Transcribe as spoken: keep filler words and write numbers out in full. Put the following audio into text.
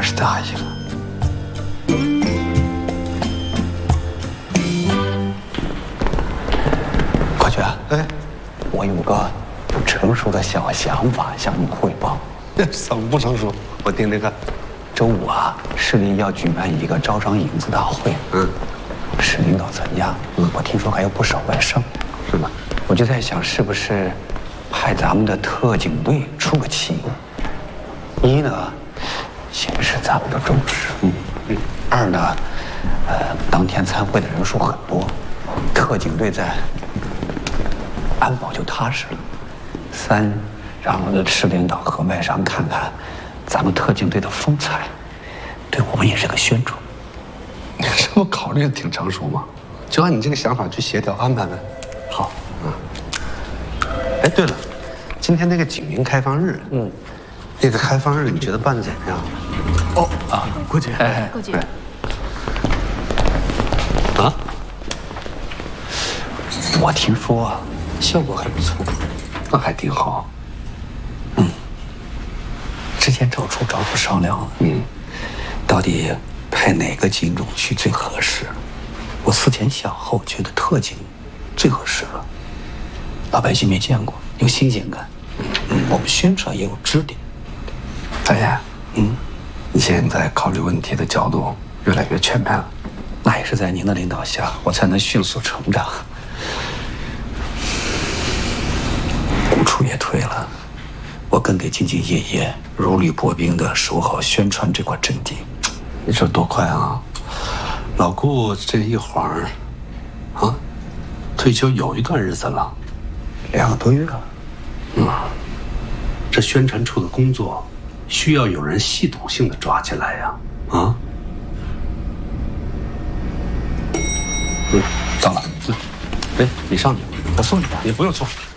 还是答应了。国权，哎，我有个不成熟的小想法向你汇报。 怎么不成熟？我听听看。 周五啊，市里要举办一个招商引资大会。嗯，市领导参加。嗯，我听说还有不少外商， 是吧？ 我就在想，是不是派咱们的特警队出个气？一呢，显示咱们的重视。嗯嗯。二呢，呃，当天参会的人数很多，特警队在，安保就踏实了。三，让市领导和外商看看咱们特警队的风采，对我们也是个宣传。 你这不考虑的挺成熟吗？就按你这个想法去协调安排呗。 好， 嗯。哎，对了，今天那个警民开放日，嗯，那个开放日你觉得办的怎么样？ 哦啊，国军，哎， 国军， 啊？ 我听说啊，效果还不错， 那还挺好。 嗯，之前找处找处商量了，嗯，到底派哪个警种去最合适？我思前想后，觉得特警最合适了。老百姓没见过，有新鲜感。嗯，我们宣传也有支点。 大爷，嗯，你现在考虑问题的角度越来越全面了。 那也是在您的领导下，我才能迅速成长。顾处也退了，我更得兢兢业业、如履薄冰地守好宣传这块阵地。 你说多快啊！老顾这一晃儿，啊，退休有一段日子了， 两个多月了。 嗯，这宣传处的工作需要有人系统性的抓起来呀！啊，嗯，到了，嗯，哎，你上去，我送你吧，你不用送。